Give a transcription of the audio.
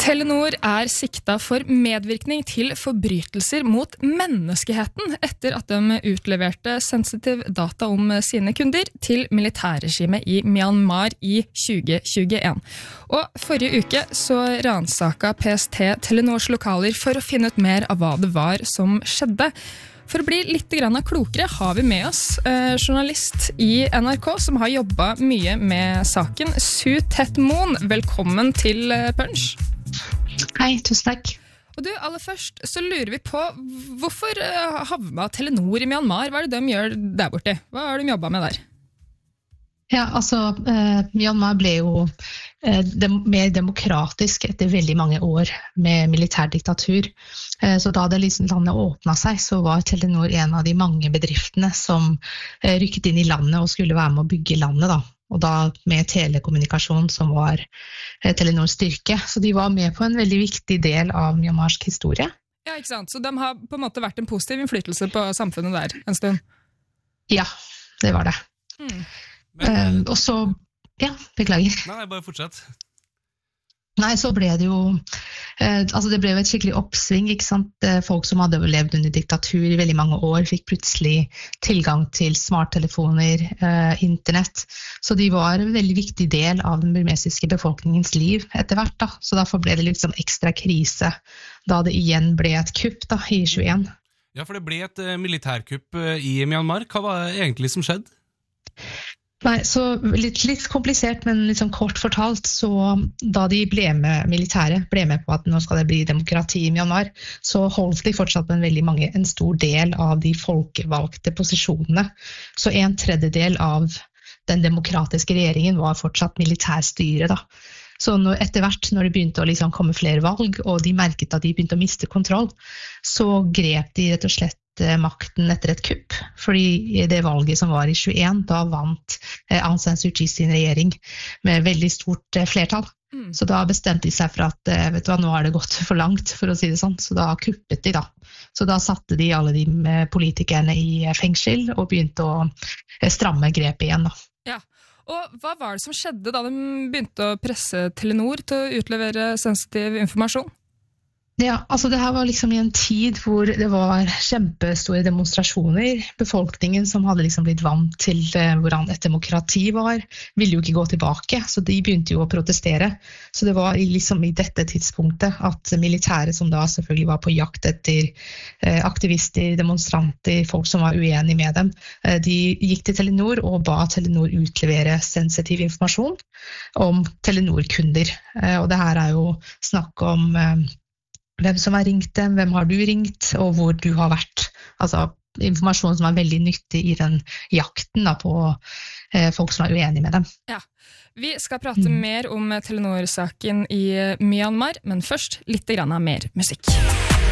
Telenor sikta for medvirkning til forbrytelser mot menneskeheten etter at de utleverte sensitiv data om sine kunder til militærregimet i Myanmar i 2021. Og forrige uke så ransaka PST Telenors lokaler for å finne ut mer av hva det var som skjedde. For å bli litt klokere har vi med oss journalist i NRK som har jobbet mye med saken. Sue Tet-Moen, velkommen til Punch. Hei, tusen takk. Og du, aller først så lurer vi på hvorfor havna Telenor i Myanmar? Hva det de gjør der borte? Hva har de jobbet med der? Ja, altså, Myanmar ble jo mer demokratisk etter veldig mange år med militærdiktatur. Så da det landet åpnet seg, så var Telenor en av de mange bedriftene som rykket inn i landet og skulle være med å bygge landet da. Og da med telekommunikasjon som var Telenors styrke. Så de var med på en veldig viktig del av Myanmarsk historie. Ja, ikke sant? Så de har på en måte vært en positiv innflytelse på samfunnet der en stund? Ja, det var det. Og så, ja, beklager. Nei, bare fortsett. Nei, så ble det jo, altså det ble jo et skikkelig oppsving, ikke sant? Folk som hadde levd under diktatur i veldig mange år fikk plutselig tilgang til smarttelefoner, internett. Så de var en veldig viktig del av den burmesiske befolkningens liv etter hvert da. Så derfor ble det liksom ekstra krise da det igjen ble et kupp da, i 2021. Ja, for det ble et militærkupp i Myanmar. Hva var det egentlig som skjedde? Nei, så litt komplisert, men liksom kort fortalt, så da de ble med militæret, ble med på at nå skal det bli demokrati i Myanmar, så holdt de fortsatt på en stor del av de folkevalgte posisjonene. Så 1/3 av den demokratiske regjeringen var fortsatt militærstyre da. Så etter hvert, når det begynte å liksom komme flere valg, og de merket at de begynte å miste kontroll, så grep de rett og slett makten etter et kupp. Fordi i det valget som var i 2021, da vant Aung San Suu Kyi sin regjering med veldig stort flertall. Så da bestemte de seg for at, vet du hva, nå har det gått for langt, for å si det sånn. Så da kuppet de da. Så da satte de alle de politikerne i fengsel og begynte å stramme grepet igjen da. Ja. Og hva var det som skjedde da de begynte å presse Telenor til å utlevere sensitiv informasjon? Ja, altså det her var liksom i en tid hvor det var kjempestore demonstrasjoner. Befolkningen som hadde liksom blitt vant til hvordan et demokrati var, ville jo ikke gå tilbake, så de begynte jo å protestere. Så det var liksom i dette tidspunktet at militæret som da selvfølgelig var på jakt etter aktivister, demonstranter, folk som var uenige med dem, de gikk til Telenor og ba Telenor utlevere sensitiv informasjon om Telenor-kunder. Og det her jo snakk om hvem som har ringt dem, hvem har du ringt, og hvor du har vært. Altså informasjon som veldig nyttig i den jakten da, på folk som uenige med dem. Ja, vi skal prate mer om Telenor-saken i Myanmar, men først litt mer musikk.